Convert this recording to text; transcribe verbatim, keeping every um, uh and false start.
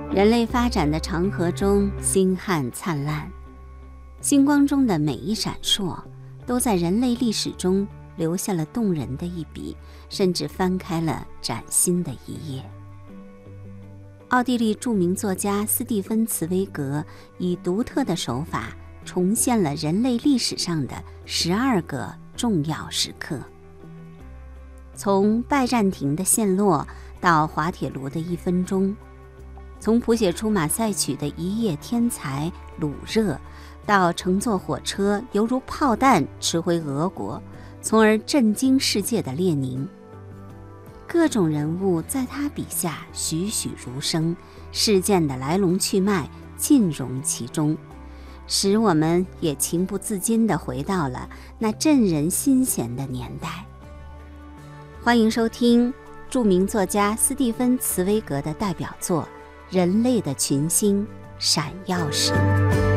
人类发展的长河中，星汉灿烂，星光中的每一闪烁，都在人类历史中留下了动人的一笔，甚至翻开了崭新的一页。奥地利著名作家斯蒂芬·茨威格以独特的手法重现了人类历史上的十二个重要时刻，从拜占庭的陷落到滑铁卢的一分钟，从谱写出马赛曲的一夜天才鲁热，到乘坐火车犹如炮弹驰回俄国，从而震惊世界的列宁，各种人物在他笔下栩栩如生，事件的来龙去脉尽融其中，使我们也情不自禁地回到了那震人心弦的年代。欢迎收听著名作家斯蒂芬·茨威格的代表作《人类的群星闪耀时》。